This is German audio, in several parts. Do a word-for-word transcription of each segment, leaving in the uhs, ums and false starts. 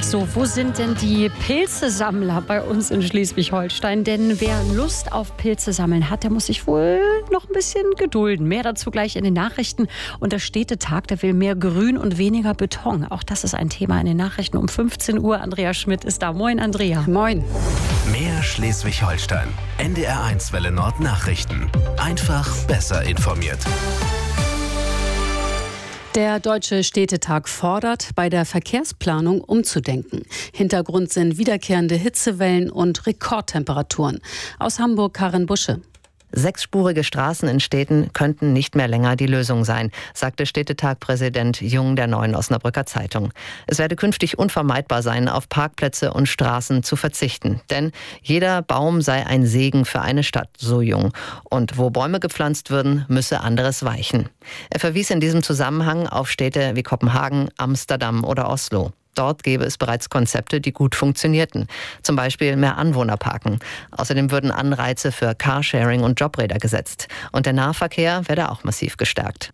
So, wo sind denn die Pilzesammler bei uns in Schleswig-Holstein? Denn wer Lust auf Pilze sammeln hat, der muss sich wohl noch ein bisschen gedulden. Mehr dazu gleich in den Nachrichten. Und der Städtetag, der will mehr Grün und weniger Beton. Auch das ist ein Thema in den Nachrichten um fünfzehn Uhr. Andrea Schmidt ist da. Moin, Andrea. Moin. Mehr Schleswig-Holstein. N D R eins Welle Nord Nachrichten. Einfach besser informiert. Der Deutsche Städtetag fordert, bei der Verkehrsplanung umzudenken. Hintergrund sind wiederkehrende Hitzewellen und Rekordtemperaturen. Aus Hamburg Karin Busche. Sechsspurige Straßen in Städten könnten nicht mehr länger die Lösung sein, sagte Städtetag-Präsident Jung der Neuen Osnabrücker Zeitung. Es werde künftig unvermeidbar sein, auf Parkplätze und Straßen zu verzichten. Denn jeder Baum sei ein Segen für eine Stadt, so Jung. Und wo Bäume gepflanzt würden, müsse anderes weichen. Er verwies in diesem Zusammenhang auf Städte wie Kopenhagen, Amsterdam oder Oslo. Dort gäbe es bereits Konzepte, die gut funktionierten. Zum Beispiel mehr Anwohnerparken. Außerdem würden Anreize für Carsharing und Jobräder gesetzt. Und der Nahverkehr werde auch massiv gestärkt.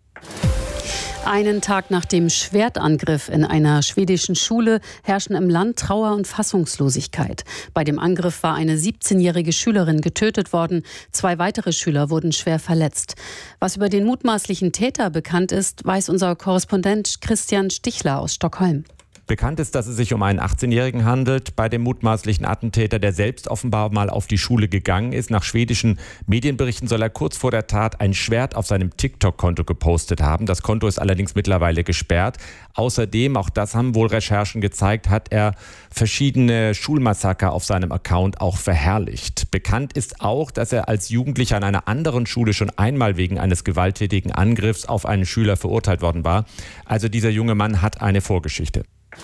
Einen Tag nach dem Schwertangriff in einer schwedischen Schule herrschen im Land Trauer und Fassungslosigkeit. Bei dem Angriff war eine siebzehnjährige Schülerin getötet worden. Zwei weitere Schüler wurden schwer verletzt. Was über den mutmaßlichen Täter bekannt ist, weiß unser Korrespondent Christian Stichler aus Stockholm. Bekannt ist, dass es sich um einen achtzehnjährigen handelt. Bei dem mutmaßlichen Attentäter, der selbst offenbar mal auf die Schule gegangen ist. Nach schwedischen Medienberichten soll er kurz vor der Tat ein Schwert auf seinem TikTok-Konto gepostet haben. Das Konto ist allerdings mittlerweile gesperrt. Außerdem, auch das haben wohl Recherchen gezeigt, hat er verschiedene Schulmassaker auf seinem Account auch verherrlicht. Bekannt ist auch, dass er als Jugendlicher an einer anderen Schule schon einmal wegen eines gewalttätigen Angriffs auf einen Schüler verurteilt worden war. Also dieser junge Mann hat eine Vorgeschichte.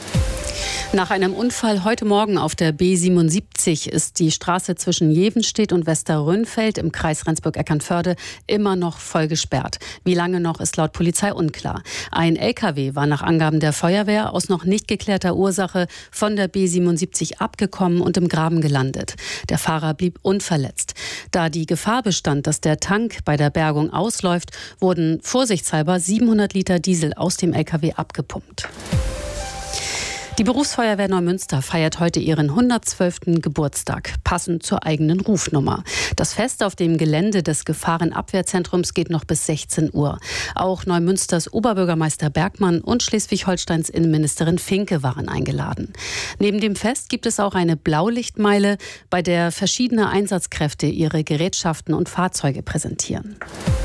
Nach einem Unfall heute Morgen auf der B siebenundsiebzig ist die Straße zwischen Jevenstedt und Westerrönfeld im Kreis Rendsburg-Eckernförde immer noch voll gesperrt. Wie lange noch, ist laut Polizei unklar. Ein L K W war nach Angaben der Feuerwehr aus noch nicht geklärter Ursache von der B siebenundsiebzig abgekommen und im Graben gelandet. Der Fahrer blieb unverletzt. Da die Gefahr bestand, dass der Tank bei der Bergung ausläuft, wurden vorsichtshalber siebenhundert Liter Diesel aus dem L K W abgepumpt. Die Berufsfeuerwehr Neumünster feiert heute ihren hundertzwölften Geburtstag, passend zur eigenen Rufnummer. Das Fest auf dem Gelände des Gefahrenabwehrzentrums geht noch bis sechzehn Uhr. Auch Neumünsters Oberbürgermeister Bergmann und Schleswig-Holsteins Innenministerin Finke waren eingeladen. Neben dem Fest gibt es auch eine Blaulichtmeile, bei der verschiedene Einsatzkräfte ihre Gerätschaften und Fahrzeuge präsentieren.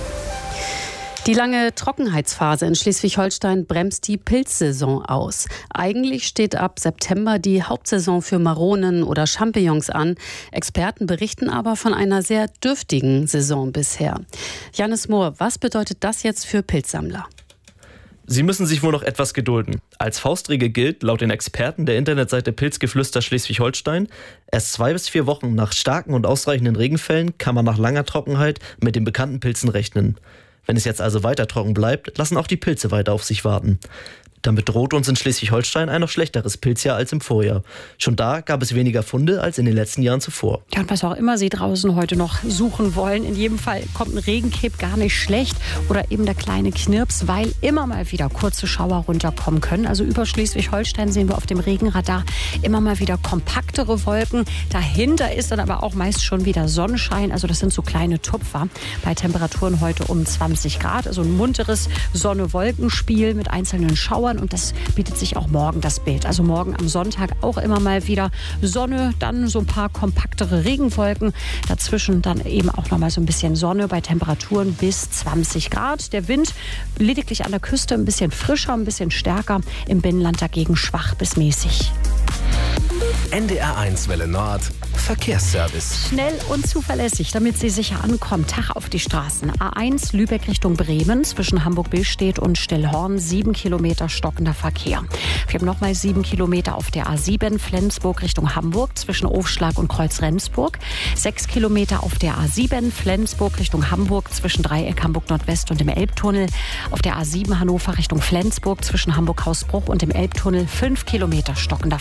Die lange Trockenheitsphase in Schleswig-Holstein bremst die Pilzsaison aus. Eigentlich steht ab September die Hauptsaison für Maronen oder Champignons an. Experten berichten aber von einer sehr dürftigen Saison bisher. Jannis Mohr, was bedeutet das jetzt für Pilzsammler? Sie müssen sich wohl noch etwas gedulden. Als Faustregel gilt, laut den Experten der Internetseite Pilzgeflüster Schleswig-Holstein, erst zwei bis vier Wochen nach starken und ausreichenden Regenfällen kann man nach langer Trockenheit mit den bekannten Pilzen rechnen. Wenn es jetzt also weiter trocken bleibt, lassen auch die Pilze weiter auf sich warten. Damit droht uns in Schleswig-Holstein ein noch schlechteres Pilzjahr als im Vorjahr. Schon da gab es weniger Funde als in den letzten Jahren zuvor. Ja, und was auch immer Sie draußen heute noch suchen wollen, in jedem Fall kommt ein Regencape gar nicht schlecht oder eben der kleine Knirps, weil immer mal wieder kurze Schauer runterkommen können. Also über Schleswig-Holstein sehen wir auf dem Regenradar immer mal wieder kompaktere Wolken. Dahinter ist dann aber auch meist schon wieder Sonnenschein. Also das sind so kleine Tupfer. Bei Temperaturen heute um zwanzig Grad. Also ein munteres Sonne-Wolkenspiel mit einzelnen Schauern. Und das bietet sich auch morgen das Bild. Also morgen am Sonntag auch immer mal wieder Sonne, dann so ein paar kompaktere Regenwolken. Dazwischen dann eben auch noch mal so ein bisschen Sonne bei Temperaturen bis zwanzig Grad. Der Wind lediglich an der Küste ein bisschen frischer, ein bisschen stärker. Im Binnenland dagegen schwach bis mäßig. N D R eins Welle Nord Verkehrsservice. Schnell und zuverlässig, damit Sie sicher ankommen. Tag auf die Straßen. A eins Lübeck Richtung Bremen zwischen Hamburg-Billstedt und Stillhorn. Sieben Kilometer stockender Verkehr. Wir haben nochmal sieben Kilometer auf der A sieben Flensburg Richtung Hamburg zwischen Ofschlag und Kreuz-Rendsburg. Sechs Kilometer auf der A sieben Flensburg Richtung Hamburg zwischen Dreieck Hamburg Nordwest und dem Elbtunnel. Auf der A sieben Hannover Richtung Flensburg zwischen Hamburg-Hausbruch und dem Elbtunnel. Fünf Kilometer stockender Verkehr.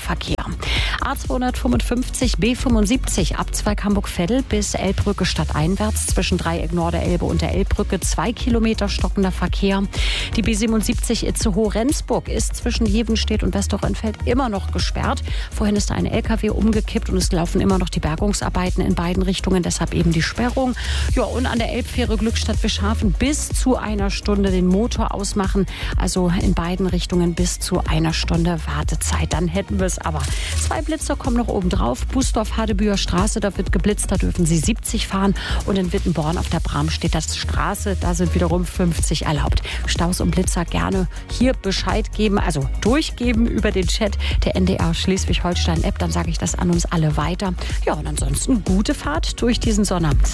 A zweihundertfünfundfünfzig B fünfundsiebzig ab Zweig Hamburg-Veddel bis Elbbrücke stadteinwärts zwischen Dreieck Norderelbe und der Elbbrücke zwei Kilometer stockender Verkehr. Die B siebenundsiebzig Itzehoe-Rendsburg ist zwischen Jevenstedt und Westerrönfeld immer noch gesperrt. Vorhin ist da ein L K W umgekippt und es laufen immer noch die Bergungsarbeiten in beiden Richtungen, deshalb eben die Sperrung. Ja, und an der Elbfähre Glückstadt-Wischhafen bis zu einer Stunde den Motor ausmachen, also in beiden Richtungen bis zu einer Stunde Wartezeit. Dann hätten wir es aber. Zwei Blitzer kommen noch oben drauf. Bußdorf-Hadebüher Straße, da wird geblitzt, da dürfen Sie siebzig fahren. Und in Wittenborn auf der Bramstedter Straße, da sind wiederum fünfzig erlaubt. Staus und Blitzer gerne hier Bescheid geben, also durchgeben über den Chat der N D R Schleswig-Holstein-App. Dann sage ich das an uns alle weiter. Ja, und ansonsten gute Fahrt durch diesen Sonnabend.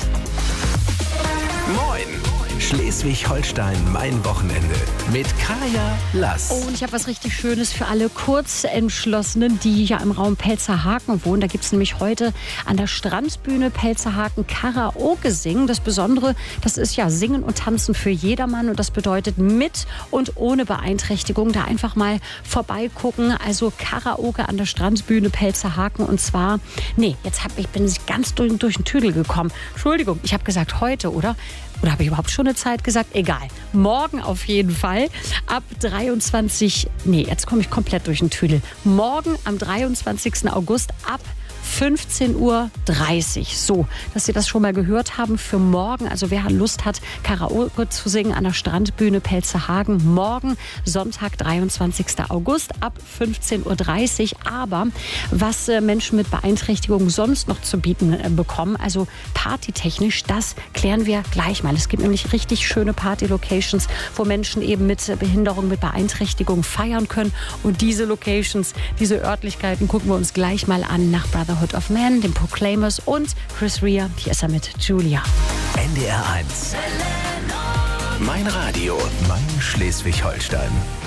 Moin! Schleswig-Holstein, mein Wochenende mit Kaya Lass. Oh, und ich habe was richtig Schönes für alle Kurzentschlossenen, die ja im Raum Pelzerhaken wohnen. Da gibt es nämlich heute an der Strandbühne Pelzerhaken Karaoke singen. Das Besondere, das ist ja Singen und Tanzen für jedermann. Und das bedeutet mit und ohne Beeinträchtigung. Da einfach mal vorbeigucken. Also Karaoke an der Strandbühne Pelzerhaken. Und zwar, nee, jetzt hab, ich bin ich ganz durch, durch den Tüdel gekommen. Entschuldigung, ich habe gesagt heute, oder? Oder habe ich überhaupt schon eine Zeit gesagt? Egal. Morgen auf jeden Fall. Ab dreiundzwanzig. Nee, jetzt komme ich komplett durch den Tüdel. Morgen am dreiundzwanzigsten August ab fünfzehn Uhr dreißig. So, dass Sie das schon mal gehört haben für morgen. Also wer Lust hat, Karaoke zu singen an der Strandbühne Pelzerhaken. Morgen, Sonntag, dreiundzwanzigsten August ab fünfzehn Uhr dreißig. Aber was äh, Menschen mit Beeinträchtigung sonst noch zu bieten äh, bekommen, also partytechnisch, das klären wir gleich mal. Es gibt nämlich richtig schöne Party-Locations, wo Menschen eben mit Behinderung, mit Beeinträchtigung feiern können. Und diese Locations, diese Örtlichkeiten gucken wir uns gleich mal an nach Brotherhood of Man, den Proclaimers und Chris Rea. Hier ist er mit Julia. N D R eins. Mein Radio, mein Schleswig-Holstein.